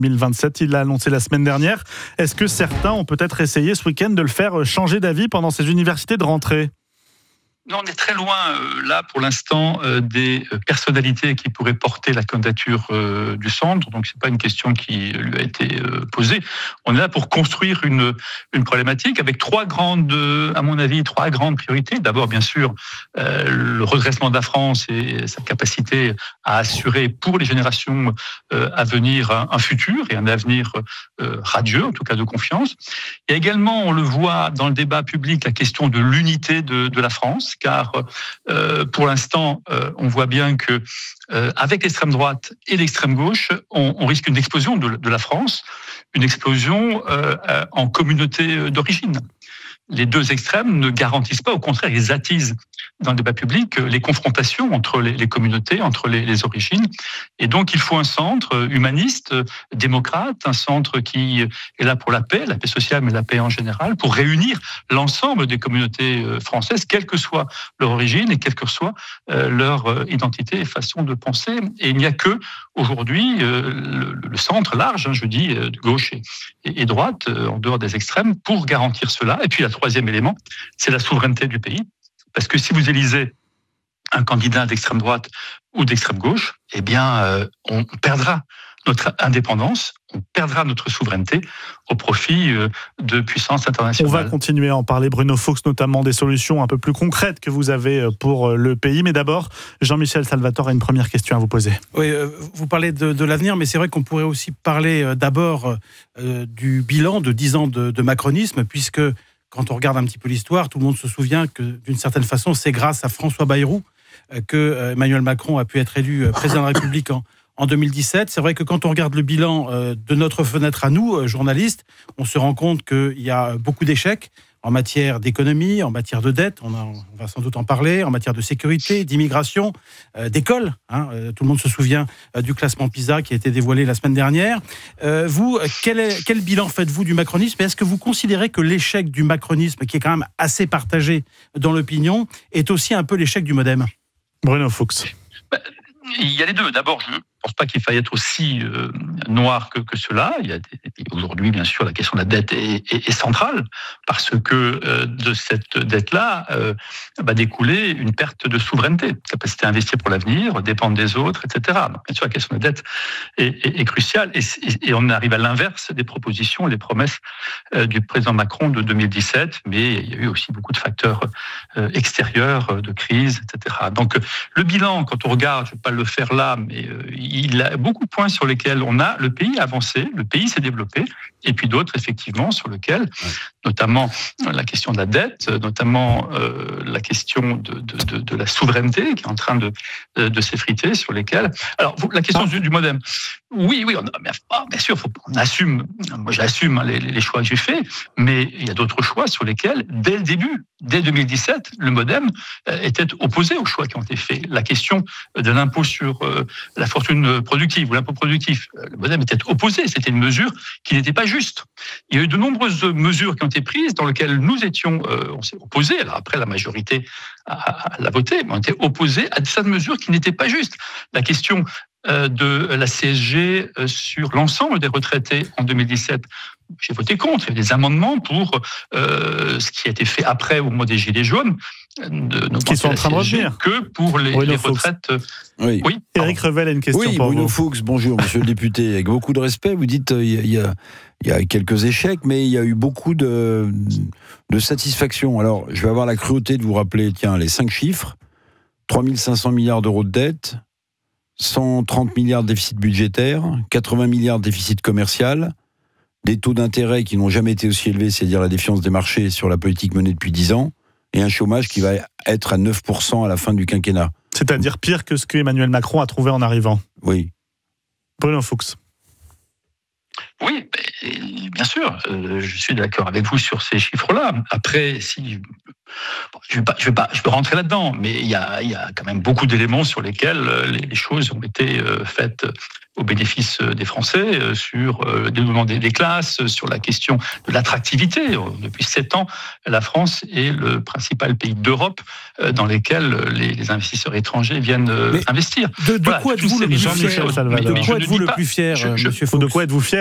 2027, il l'a annoncé la semaine dernière. Est-ce que certains ont peut-être essayé ce week-end de le faire changer d'avis pendant ces universités de rentrée ? Non, on est très loin, là, pour l'instant, des personnalités qui pourraient porter la candidature du centre. Donc, c'est pas une question qui lui a été posée. On est là pour construire une problématique avec trois grandes priorités. D'abord, bien sûr, le redressement de la France et sa capacité à assurer pour les générations à venir un futur et un avenir radieux, en tout cas de confiance. Il y a également, on le voit dans le débat public, la question de l'unité de la France. Car pour l'instant, on voit bien que avec l'extrême droite et l'extrême gauche, on risque une explosion de la France, une explosion en communauté d'origine. Les deux extrêmes ne garantissent pas, au contraire, ils attisent dans le débat public les confrontations entre les communautés, entre les origines. Et donc, il faut un centre humaniste, démocrate, un centre qui est là pour la paix sociale, mais la paix en général, pour réunir l'ensemble des communautés françaises, quelle que soit leur origine et quelle que soit leur identité et façon de penser. Et il n'y a que, aujourd'hui, le centre large, je dis, de gauche et droite, en dehors des extrêmes, pour garantir cela. Et puis, la troisième élément, c'est la souveraineté du pays. Parce que si vous élisez un candidat d'extrême droite ou d'extrême gauche, eh bien, on perdra notre indépendance, on perdra notre souveraineté au profit de puissances internationales. On va continuer à en parler, Bruno Fuchs, notamment des solutions un peu plus concrètes que vous avez pour le pays. Mais d'abord, Jean-Michel Salvatore a une première question à vous poser. Oui, vous parlez de l'avenir, mais c'est vrai qu'on pourrait aussi parler d'abord du bilan de 10 ans de macronisme, puisque quand on regarde un petit peu l'histoire, tout le monde se souvient que, d'une certaine façon, c'est grâce à François Bayrou que Emmanuel Macron a pu être élu président de la République en 2017. C'est vrai que quand on regarde le bilan de notre fenêtre à nous, journalistes, on se rend compte qu'il y a beaucoup d'échecs en matière d'économie, en matière de dette, on va sans doute en parler, en matière de sécurité, d'immigration, d'école. Tout le monde se souvient du classement PISA qui a été dévoilé la semaine dernière. Vous, quel bilan faites-vous du macronisme ? Et est-ce que vous considérez que l'échec du macronisme, qui est quand même assez partagé dans l'opinion, est aussi un peu l'échec du MoDem ? Bruno Fuchs. Il y a les deux. D'abord, je ne pense pas qu'il faille être aussi noir que cela. Aujourd'hui, bien sûr, la question de la dette est centrale, parce que de cette dette-là va découler une perte de souveraineté, capacité à investir pour l'avenir, dépendre des autres, etc. Donc, bien sûr, la question de la dette est cruciale. Et on arrive à l'inverse des propositions et des promesses du président Macron de 2017, mais il y a eu aussi beaucoup de facteurs extérieurs, de crise, etc. Donc, le bilan, quand on regarde, je ne vais pas le faire là, mais il y a beaucoup de points sur lesquels le pays a avancé, le pays s'est développé, et puis d'autres, effectivement, sur lesquels, notamment la question de la dette, notamment la question de la souveraineté qui est en train de s'effriter, sur lesquels... Alors, la question du MoDem. Oui, bien sûr, on assume, moi j'assume les choix que j'ai faits, mais il y a d'autres choix sur lesquels, dès le début, dès 2017, le MoDem était opposé aux choix qui ont été faits. La question de l'impôt sur la fortune productive ou l'impôt productif, le MoDem était opposé, c'était une mesure qui n'était pas juste. Il y a eu de nombreuses mesures qui ont été prises dans lesquelles nous étions, on s'est opposés, alors après la majorité l'a voté, mais on était opposés à cette mesure qui n'était pas juste. La question de la CSG sur l'ensemble des retraités en 2017. J'ai voté contre. Il y a des amendements pour ce qui a été fait après au mois des Gilets jaunes, qui sont en train de revenir, que pour les retraites. Oui. Éric Revel a une question pour Bruno vous. Fuchs, bonjour, monsieur le député. Avec beaucoup de respect, vous dites il y a quelques échecs, mais il y a eu beaucoup de satisfaction. Alors, je vais avoir la cruauté de vous rappeler, les 5 chiffres. 3 500 milliards d'euros de dette, 130 milliards de déficit budgétaire, 80 milliards de déficit commercial, des taux d'intérêt qui n'ont jamais été aussi élevés, c'est-à-dire la défiance des marchés sur la politique menée depuis 10 ans, et un chômage qui va être à 9% à la fin du quinquennat. C'est-à-dire pire que ce que Emmanuel Macron a trouvé en arrivant. Oui. Bruno Fuchs. Oui, bien sûr, je suis d'accord avec vous sur ces chiffres-là. Après, je peux rentrer là-dedans, mais il y a quand même beaucoup d'éléments sur lesquels les choses ont été faites au bénéfice des Français, sur le développement des classes, sur la question de l'attractivité. Depuis 7 ans, la France est le principal pays d'Europe dans lequel les investisseurs étrangers viennent investir. De quoi êtes-vous le plus fier, monsieur Fox ? De quoi êtes-vous fier